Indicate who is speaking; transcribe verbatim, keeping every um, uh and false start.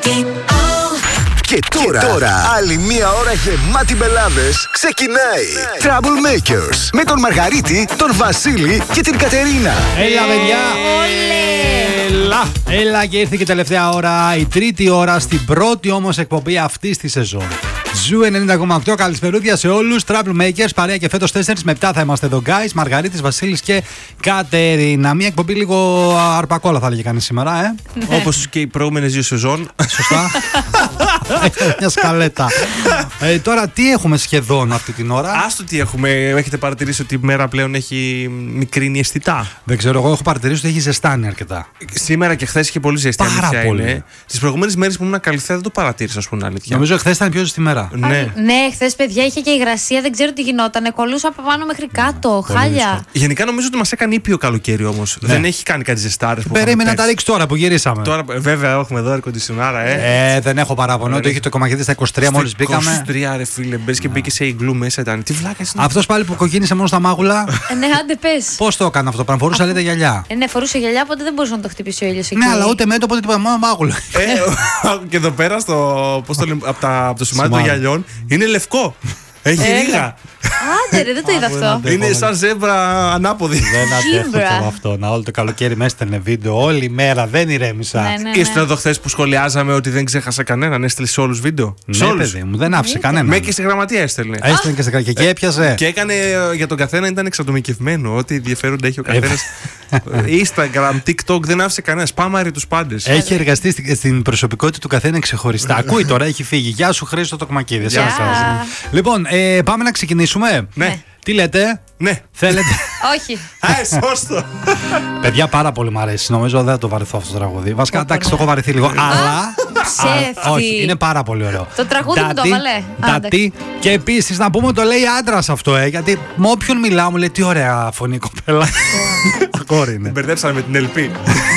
Speaker 1: Και τώρα, και τώρα, άλλη μία ώρα γεμάτη μπελάδες ξεκινάει. Troublemakers με τον Μαργαρίτη, τον Βασίλη και την Κατερίνα.
Speaker 2: Έλα, παιδιά! Έλα! Έλα και ήρθε και η τελευταία ώρα, η τρίτη ώρα στην πρώτη όμως εκπομπή αυτής της σεζόν. Ζου ενενήντα κόμμα οκτώ, καλησπερούδια σε όλους. Troublemakers, παρέα και φέτος τέσσερις με επτά θα είμαστε εδώ, guys. Μαργαρίτης, Βασίλης και Κατερίνα. Μια εκπομπή λίγο αρπακόλα θα έλεγε κανείς σήμερα, ε.
Speaker 3: Όπως και οι προηγούμενες δύο σεζόν.
Speaker 2: Σωστά. Μια σκαλέτα. ε, τώρα τι έχουμε σχεδόν αυτή την ώρα.
Speaker 3: Άστο τι έχουμε. Έχετε παρατηρήσει ότι η μέρα πλέον έχει μικρύνει αισθητά.
Speaker 2: Δεν ξέρω, εγώ έχω παρατηρήσει ότι έχει ζεστάνει αρκετά.
Speaker 3: Σήμερα και χθες είχε πολύ ζεστή.
Speaker 2: Πάρα πολύ.
Speaker 3: Τις προηγούμενες μέρες που ήμουν καλυθέα δεν το παρατήρησα, ας πούμε, αλήθεια.
Speaker 2: Νομίζω χθες ήταν πιο ζεστή μέρα.
Speaker 3: Ναι,
Speaker 4: ναι, χθες παιδιά είχε και υγρασία, δεν ξέρω τι γινόταν. Κολούσα από πάνω μέχρι κάτω,
Speaker 2: πολύ
Speaker 4: χάλια.
Speaker 2: δύσκολο.
Speaker 3: Γενικά νομίζω ότι μας έκανε ήπιο καλοκαίρι όμως.
Speaker 2: Ναι.
Speaker 3: Δεν έχει κάνει κάτι ζεστάρες που
Speaker 2: Περίμενα να τα ρίξει τώρα που γυρίσαμε.
Speaker 3: Τώρα, βέβαια, έχουμε εδώ air conditioner, ε.
Speaker 2: Ε, δεν έχω παράπονο. Το είχε το κομμαχητή στα είκοσι τρία μόλις μπήκαμε.
Speaker 3: είκοσι τρία ρε φίλε, μπες και μπήκε σε ιγκλού μέσα ήταν. Τι βλάκα είναι.
Speaker 2: Αυτός πάλι που κοκκίνησε μόνο στα μάγουλα.
Speaker 4: Ε, ναι, άντε πες.
Speaker 2: Πώς το έκανε αυτό, πράγμα, φορούσε λέτε γυαλιά.
Speaker 4: Ε, ναι, φορούσε γυαλιά, οπότε δεν μπορούσε να το χτυπήσει ο ήλιος εκεί.
Speaker 2: Ναι, αλλά ούτε μέτωπο, τίποτα, μόνο μάγουλα.
Speaker 3: Ε, και εδώ πέρα στο, πώς το λέμε, από, τα, από το σημάδι των
Speaker 2: Σημάδι.
Speaker 3: γυαλιών είναι λευκό. Έχει
Speaker 4: Έλα.
Speaker 3: ρίγα.
Speaker 4: Άντε ρε, δεν το είδα αυτό.
Speaker 2: δεν
Speaker 3: Είναι σαν ζέμπρα ανάποδη.
Speaker 2: Δεν αντέχω
Speaker 4: Ζήμπρα.
Speaker 2: κι εγώ αυτό. Να όλο το καλοκαίρι με έστελνε βίντεο όλη μέρα, δεν ηρέμησα.
Speaker 4: Ναι, ναι,
Speaker 3: Ήσουν
Speaker 4: ναι.
Speaker 3: εδώ χθες που σχολιάζαμε ότι δεν ξέχασα κανέναν, έστειλε σε όλους βίντεο. Σε
Speaker 2: Ναι,
Speaker 3: όλους.
Speaker 2: παιδί μου, δεν άφησε κανένα.
Speaker 3: Με και στη γραμματεία έστελνε.
Speaker 2: Έστειλε και σε και εκεί έπιασε.
Speaker 3: Και έκανε ε, για τον καθένα ήταν εξατομικευμένο. Ό,τι ενδιαφέροντα έχει ο καθένα. Instagram, TikTok δεν άφησε κανένα. Σπάμαρε τους πάντες.
Speaker 2: Έχει εργαστεί στην- στην προσωπικότητα του καθένα ξεχωριστά. Ακούει τώρα, έχει φύγει. Γεια σου, Χρήστο Τοκμακίδη.
Speaker 3: Γεια
Speaker 4: σας.
Speaker 2: Λοιπόν, ε, πάμε να ξεκινήσουμε.
Speaker 3: Ναι.
Speaker 2: Τι λέτε,
Speaker 3: Ναι.
Speaker 2: θέλετε.
Speaker 4: Όχι.
Speaker 3: Α, σώστο.
Speaker 2: Παιδιά, πάρα πολύ μου αρέσει. Νομίζω δεν θα το βαρεθώ αυτό το τραγούδι. Βασικά,
Speaker 4: Πω, πω,
Speaker 2: εντάξει,
Speaker 4: ναι.
Speaker 2: το έχω βαρεθεί λίγο. Αλλά.
Speaker 4: Ψεύτη.
Speaker 2: Α, όχι, είναι πάρα πολύ ωραίο.
Speaker 4: Το τραγούδι μου το
Speaker 2: Ντάτι,
Speaker 4: έβαλε. Α,
Speaker 2: ντάτι. Και επίση να πούμε το λέει άντρα αυτό, ε. Γιατί με όποιον μιλάω μου λέει τι ωραία φωνή η κοπέλα. Αγόρι είναι.
Speaker 3: Μπερδέψαμε με την ελπή.